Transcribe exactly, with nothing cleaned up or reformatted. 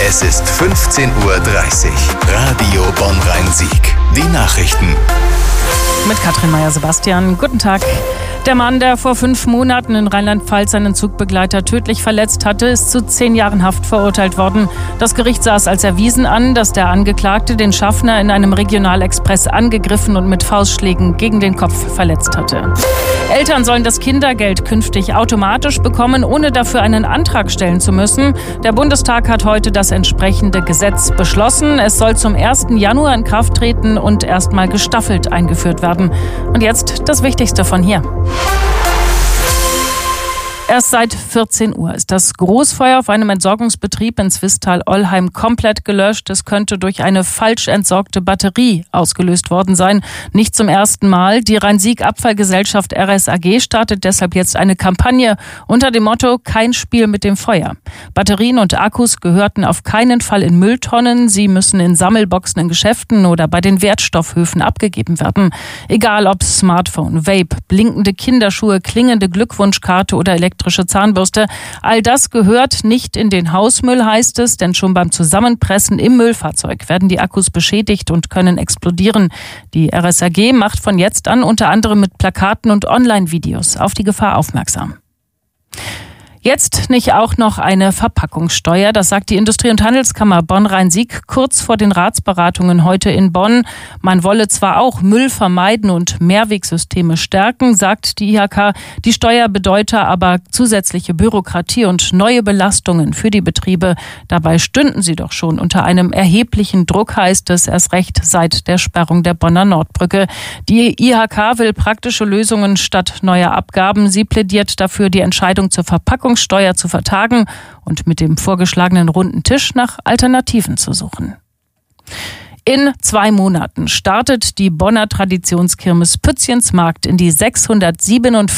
Es ist fünfzehn Uhr dreißig. Radio Bonn-Rhein-Sieg. Die Nachrichten. Mit Katrin Meyer-Sebastian. Guten Tag. Der Mann, der vor fünf Monaten in Rheinland-Pfalz seinen Zugbegleiter tödlich verletzt hatte, ist zu zehn Jahren Haft verurteilt worden. Das Gericht sah es als erwiesen an, dass der Angeklagte den Schaffner in einem Regionalexpress angegriffen und mit Faustschlägen gegen den Kopf verletzt hatte. Eltern sollen das Kindergeld künftig automatisch bekommen, ohne dafür einen Antrag stellen zu müssen. Der Bundestag hat heute das entsprechende Gesetz beschlossen. Es soll zum ersten Januar in Kraft treten und erstmal gestaffelt eingeführt werden. Und jetzt das Wichtigste von hier. Erst seit vierzehn Uhr ist das Großfeuer auf einem Entsorgungsbetrieb in Zwistal-Ollheim komplett gelöscht. Es könnte durch eine falsch entsorgte Batterie ausgelöst worden sein. Nicht zum ersten Mal. Die Rhein-Sieg-Abfallgesellschaft R S A G startet deshalb jetzt eine Kampagne unter dem Motto Kein Spiel mit dem Feuer. Batterien und Akkus gehörten auf keinen Fall in Mülltonnen. Sie müssen in Sammelboxen in Geschäften oder bei den Wertstoffhöfen abgegeben werden. Egal ob Smartphone, Vape, blinkende Kinderschuhe, klingende Glückwunschkarte oder elektrische elektrische Zahnbürste. All das gehört nicht in den Hausmüll, heißt es, denn schon beim Zusammenpressen im Müllfahrzeug werden die Akkus beschädigt und können explodieren. Die R S A G macht von jetzt an unter anderem mit Plakaten und Online-Videos auf die Gefahr aufmerksam. Jetzt nicht auch noch eine Verpackungssteuer, das sagt die Industrie- und Handelskammer Bonn-Rhein-Sieg kurz vor den Ratsberatungen heute in Bonn. Man wolle zwar auch Müll vermeiden und Mehrwegsysteme stärken, sagt die I H K. Die Steuer bedeute aber zusätzliche Bürokratie und neue Belastungen für die Betriebe. Dabei stünden sie doch schon unter einem erheblichen Druck, heißt es, erst recht seit der Sperrung der Bonner Nordbrücke. Die I H K will praktische Lösungen statt neuer Abgaben. Sie plädiert dafür, die Entscheidung zur Verpackung Steuer zu vertagen und mit dem vorgeschlagenen runden Tisch nach Alternativen zu suchen. In zwei Monaten startet die Bonner Traditionskirmes Pützchensmarkt in die sechshundertsiebenundvierzigste